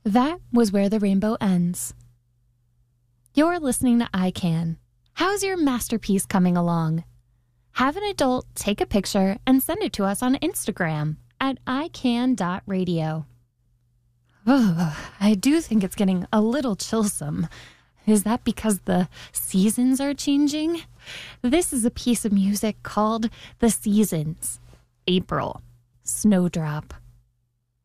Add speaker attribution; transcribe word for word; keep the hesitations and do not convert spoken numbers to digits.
Speaker 1: That was Where the Rainbow Ends. You're listening to I Can. How's your masterpiece coming along? Have an adult take a picture and send it to us on Instagram at i can dot radio. Oh, I do think it's getting a little chillsome. Is that because the seasons are changing? This is a piece of music called The Seasons. April. Snowdrop.